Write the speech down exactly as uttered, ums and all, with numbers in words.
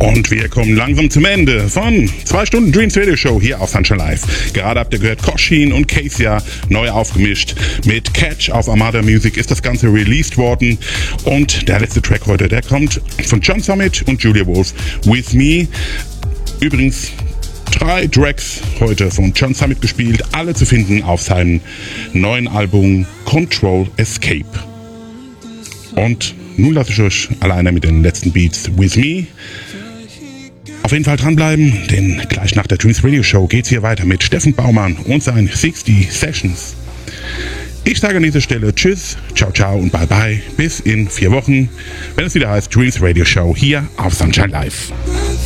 Und wir kommen langsam zum Ende von zwei Stunden Dreams Radio Show hier auf Sunshine Live. Gerade habt ihr gehört, Koshin und Kezia neu aufgemischt. Mit Catch auf Armada Music ist das Ganze released worden. Und der letzte Track heute, der kommt von John Summit und Julia Wolf, With Me. Übrigens drei Tracks heute von John Summit gespielt, alle zu finden auf seinem neuen Album Control Escape. Und nun lasse ich euch alleine mit den letzten Beats With Me. Auf jeden Fall dranbleiben, denn gleich nach der Dreams Radio Show geht's hier weiter mit Steffen Baumann und seinen sechzig Sessions. Ich sage an dieser Stelle Tschüss, ciao, ciao und bye bye. Bis in vier Wochen, wenn es wieder heißt Dreams Radio Show hier auf Sunshine Live.